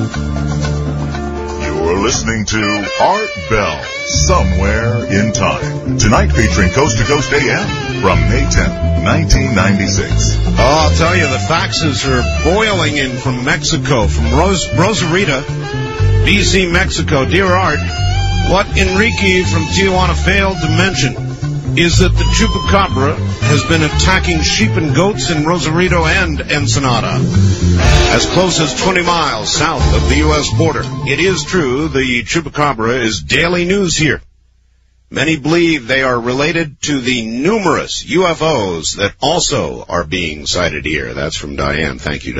You're listening to Art Bell, Somewhere in Time. Tonight featuring Coast to Coast AM from May 10th, 1996. Oh, I'll tell you, the faxes are boiling in from Mexico, from Rosarita, BC, Mexico. Dear Art, what Enrique from Tijuana failed to mention is that the chupacabra has been attacking sheep and goats in Rosarito and Ensenada, as close as 20 miles south of the U.S. border. It is true, the chupacabra is daily news here. Many believe they are related to the numerous UFOs that also are being sighted here. That's from Diane. Thank you, Diane.